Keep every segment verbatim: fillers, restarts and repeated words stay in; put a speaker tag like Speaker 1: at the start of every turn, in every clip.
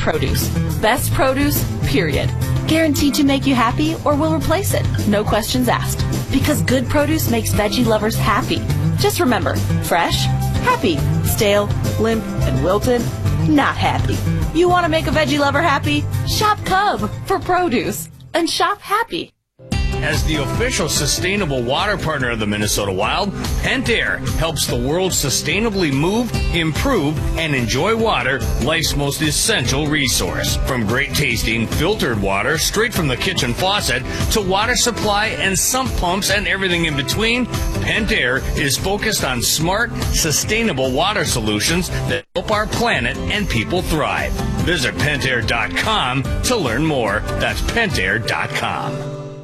Speaker 1: Produce. Best produce, period. Guaranteed to make you happy or we'll replace it. No questions asked. Because good produce makes veggie lovers happy. Just remember, fresh, happy. Stale, limp, and wilted, not happy. You want to make a veggie lover happy? Shop Cub for produce and shop happy.
Speaker 2: As the official sustainable water partner of the Minnesota Wild, Pentair helps the world sustainably move, improve, and enjoy water, life's most essential resource. From great tasting filtered water straight from the kitchen faucet to water supply and sump pumps and everything in between, Pentair is focused on smart, sustainable water solutions that help our planet and people thrive. Visit Pentair dot com to learn more. That's Pentair dot com.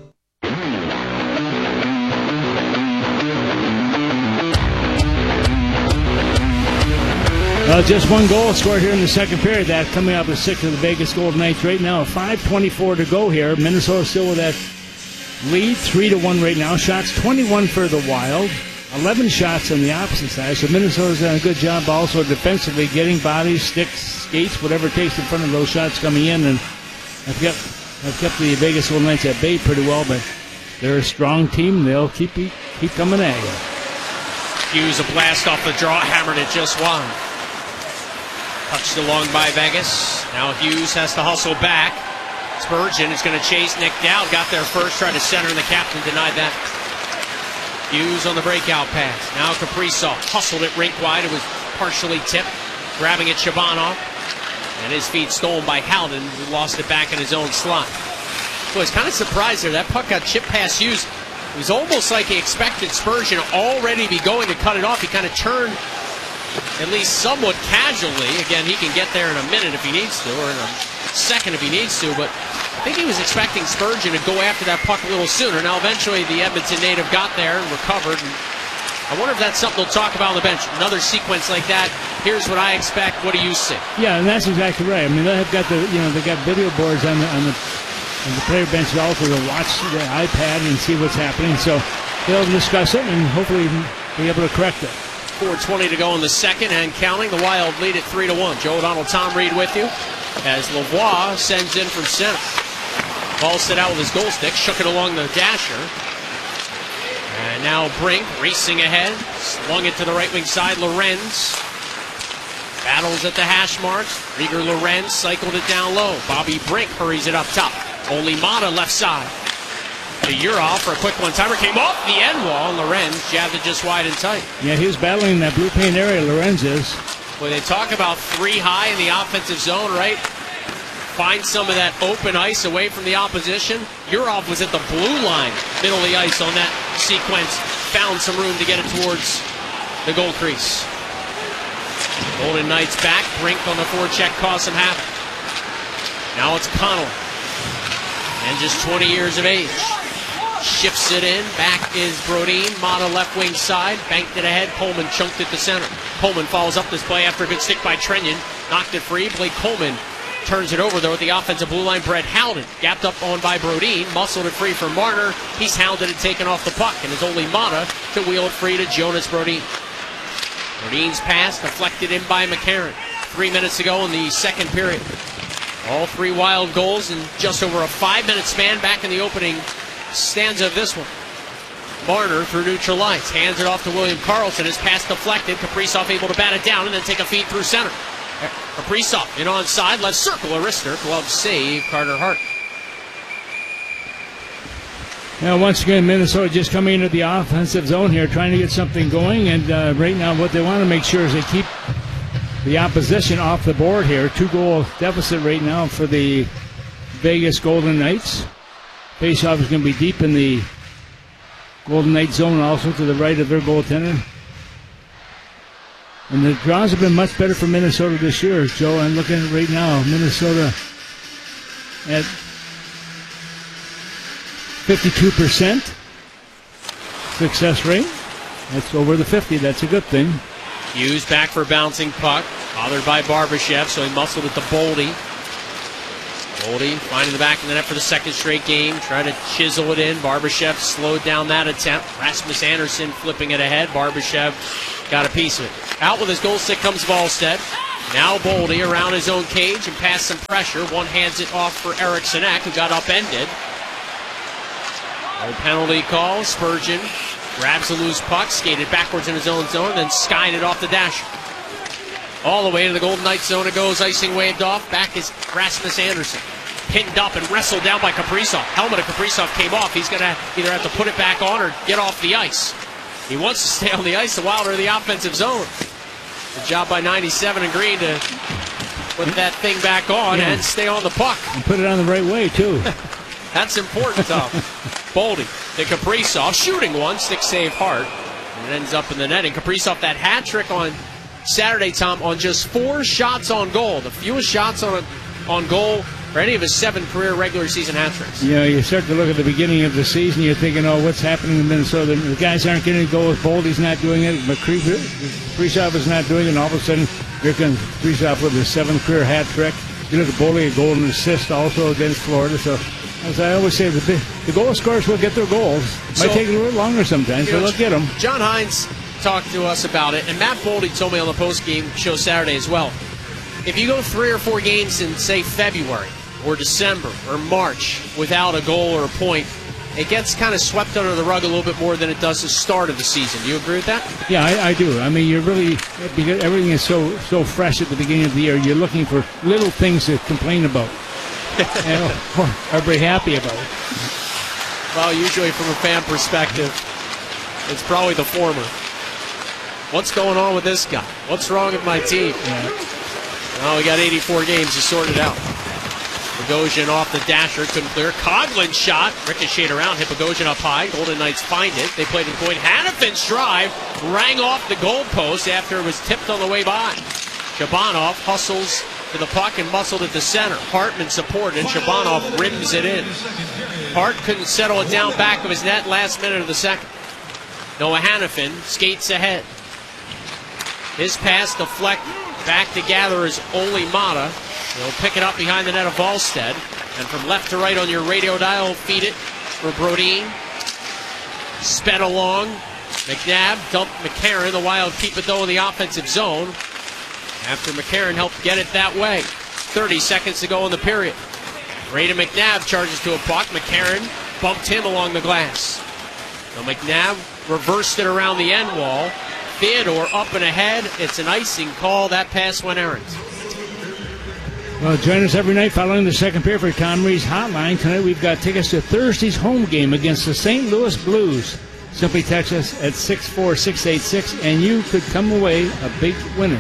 Speaker 3: Uh, just one goal scored here in the second period. That coming up with six of the Vegas Golden Knights right now. five twenty-four to go here. Minnesota still with that lead, three to one right now. Shots twenty-one for the Wild, eleven shots on the opposite side. So Minnesota's done a good job also defensively, getting bodies, sticks, skates, whatever it takes in front of those shots coming in. And I've kept, I've kept the Vegas Golden Knights at bay pretty well, but they're a strong team. They'll keep keep coming at you.
Speaker 4: Hughes, a blast off the draw, hammered it just wide. Touched along by Vegas. Now Hughes has to hustle back. Spurgeon is going to chase Nick Dowd. Got there first, tried to center, and the captain denied that. Hughes on the breakout pass. Now Kaprizov hustled it rink wide. It was partially tipped. Grabbing it, Shabanov. And his feed stolen by Howden, who lost it back in his own slot. So I was kind of surprised there. That puck got chipped past Hughes. It was almost like he expected Spurgeon already be going to cut it off. He kind of turned at least somewhat casually. Again, he can get there in a minute if he needs to, or in a second if he needs to, but I think he was expecting Spurgeon to go after that puck a little sooner. Now, eventually, the Edmonton native got there and recovered. And I wonder if that's something they'll talk about on the bench. Another sequence like that. Here's what I expect. What do you see?
Speaker 3: Yeah, and that's exactly right. I mean, they've got the, you know, they got video boards on the on the, on the player bench also to watch the iPad and see what's happening. So they'll discuss it and hopefully be able to correct it.
Speaker 4: four twenty to go in the second and counting. The Wild lead at three to one. Joe O'Donnell, Tom Reed with you as Lavoie sends in from center. Ball set out with his goal stick, shook it along the dasher. And now Brink racing ahead, slung it to the right wing side. Lorenz battles at the hash marks. Rieger Lorenz cycled it down low. Bobby Brink hurries it up top. Only Mata left side. To Urov for a quick one-timer. Came off the end wall, and Lorenz jabbed it just wide and tight.
Speaker 3: Yeah, he was battling in that blue paint area, Lorenz is.
Speaker 4: Well, they talk about three high in the offensive zone, right? Find some of that open ice away from the opposition. Urov was at the blue line, middle of the ice on that sequence. Found some room to get it towards the goal crease. Golden Knights back. Brink on the forecheck caused some havoc. Now it's Connell. And just twenty years of age. Shifts it in. Back is Brodin. Mata left wing side. Banked it ahead. Coleman chunked it to center. Coleman follows up this play after a good stick by Trenyon. Knocked it free. Blake Coleman turns it over, though, at the offensive blue line. Brett Howden gapped up on by Brodin. Muscled it free for Marner. He's hounded it, taken off the puck. And it's only Mata to wheel it free to Jonas Brodin. Brodin's pass deflected in by McCarron. Three minutes ago in the second period. All three Wild goals in just over a five-minute span back in the opening stanza of this one. Marner through neutral ice. Hands it off to William Karlsson. His pass deflected. Kaprizov able to bat it down and then take a feed through center. Kaprizov in onside. Left circle. Arister. Glove save. Carter Hart.
Speaker 3: Now, once again, Minnesota just coming into the offensive zone here, trying to get something going. And uh, right now, what they want to make sure is they keep the opposition off the board here. Two-goal deficit right now for the Vegas Golden Knights. Faceoff is going to be deep in the Golden Knights zone, also to the right of their goaltender. And the draws have been much better for Minnesota this year, Joe. I'm looking at it right now. Minnesota at fifty-two percent success rate. That's over the fifty. That's a good thing.
Speaker 4: Hughes back for a bouncing puck. Bothered by Barbashev, so he muscled it to Boldy. Boldy finding the back of the net for the second straight game. Trying to chisel it in. Barbashev slowed down that attempt. Rasmus Anderson flipping it ahead. Barbashev got a piece of it. Out with his goal stick comes Wallstedt. Now Boldy around his own cage and past some pressure. One hands it off for Eriksson Ek, who got upended. No penalty call. Spurgeon grabs the loose puck, skated backwards in his own zone, then skied it off the dasher. All the way to the Golden Knights zone it goes, icing waved off. Back is Rasmus Andersson. Pinned up and wrestled down by Kaprizov. Helmet of Kaprizov came off. He's going to either have to put it back on or get off the ice. He wants to stay on the ice. The Wild are in the offensive zone. Good job by ninety-seven and Green to put that thing back on yeah. and stay on the puck.
Speaker 3: And put it on the right way, too.
Speaker 4: That's important, Tom. Boldy to Kaprizov, shooting one, stick save Hart, and it ends up in the net. And Kaprizov, that hat trick on Saturday, Tom, on just four shots on goal, the fewest shots on a, on goal for any of his seven career regular season hat tricks.
Speaker 3: You know, you start to look at the beginning of the season, you're thinking, oh, what's happening in Minnesota? The guys aren't getting goals. Boldy's not doing it. Kaprizov is not doing it. And all of a sudden, here comes Kaprizov with his seventh career hat trick. You look at Boldy, a goal and assist also against Florida. So, as I always say, the, the goal scorers will get their goals. Might so, take a little longer sometimes, but they'll get them.
Speaker 4: John Hines talked to us about it, and Matt Boldy told me on the post-game show Saturday as well. If you go three or four games in, say, February or December or March without a goal or a point, it gets kind of swept under the rug a little bit more than it does the start of the season. Do you agree with that?
Speaker 3: Yeah, I, I do. I mean, you're really, because everything is so so fresh at the beginning of the year, you're looking for little things to complain about. And, or be happy about it.
Speaker 4: Well, usually from a fan perspective, it's probably the former. What's going on with this guy? What's wrong with my team? Yeah. Well, we got eighty-four games to sort it out. Bogosian off the dasher, couldn't clear. Coghlan's shot, ricocheted around, hit Bogosian up high. Golden Knights find it. They played it point. Hanifin's drive rang off the goalpost after it was tipped on the way by. Shabanov hustles to the puck and muscled it to center. Hartman supported. Shabanov rims it in. Hart couldn't settle it down back of his net last minute of the second. Noah Hanifin skates ahead. His pass deflect back to gather is Ole Mata. He'll pick it up behind the net of Volstead. And from left to right on your radio dial, feed it for Brodin. Sped along. McNabb dumped McCarron. The Wild keep it though in the offensive zone. After McCarron helped get it that way. thirty seconds to go in the period. Brayden McNabb charges to a puck. McCarron bumped him along the glass. So McNabb reversed it around the end wall. Theodore up and ahead. It's an icing call. That pass went errant.
Speaker 3: Well, join us every night following the second period for Tom Reed's Hotline. Tonight we've got tickets to Thursday's home game against the Saint Louis Blues. Simply text us at six four six eight six and you could come away a big winner.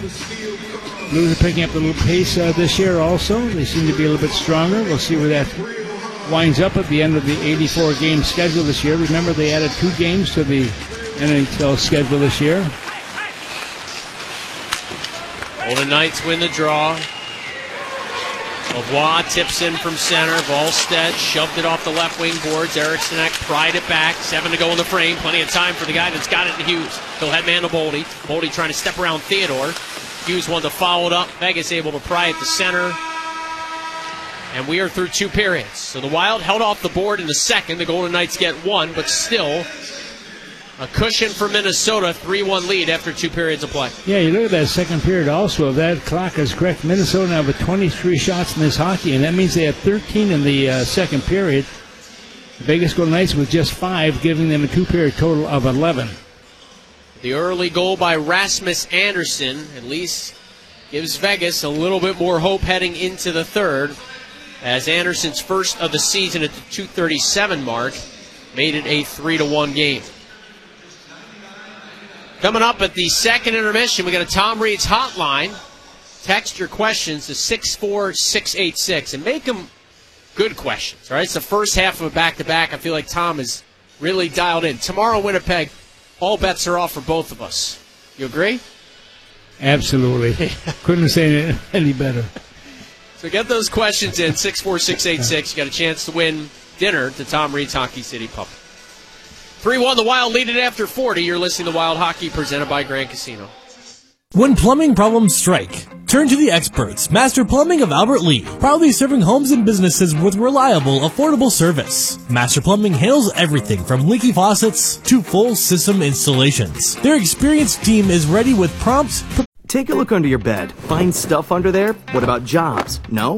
Speaker 3: Blues are picking up a little pace uh, this year also. They seem to be a little bit stronger. We'll see where that winds up at the end of the eighty-four game schedule this year. Remember, they added two games to the N H L schedule this year.
Speaker 4: Golden Knights win the draw. Lavoie tips in from center. Volstead shoved it off the left wing boards. Eriksson Ek pried it back. Seven to go in the frame. Plenty of time for the guy that's got it in Hughes. He'll head man to Boldy. Boldy trying to step around Theodore. Hughes wanted to follow it up. Vegas able to pry it to center. And we are through two periods. So the Wild held off the board in the second. The Golden Knights get one, but still a cushion for Minnesota. three one lead after two periods of play.
Speaker 3: Yeah, you look at that second period also. If that clock is correct, Minnesota now with twenty-three shots in this hockey, and that means they had thirteen in the uh, second period. The Vegas Golden Knights with just five, giving them a two-period total of eleven.
Speaker 4: The early goal by Rasmus Andersson at least gives Vegas a little bit more hope heading into the third, as Andersson's first of the season at the two thirty-seven mark made it a three to one game. Coming up at the second intermission, we got a Tom Reed's Hotline. Text your questions to six four six eight six and make them good questions. All right, it's the first half of a back-to-back. I feel like Tom is really dialed in. Tomorrow, Winnipeg, all bets are off for both of us. You agree?
Speaker 3: Absolutely. Couldn't say it any better.
Speaker 4: So get those questions in, six four six eight six. You got a chance to win dinner to Tom Reed's Hockey City Pub. three one, the Wild lead it after forty. You're listening to Wild Hockey, presented by Grand Casino.
Speaker 5: When plumbing problems strike, turn to the experts, Master Plumbing of Albert Lea, proudly serving homes and businesses with reliable, affordable service. Master Plumbing handles everything from leaky faucets to full system installations. Their experienced team is ready with prompt
Speaker 6: Take a look under your bed. Find stuff under there? What about jobs? No?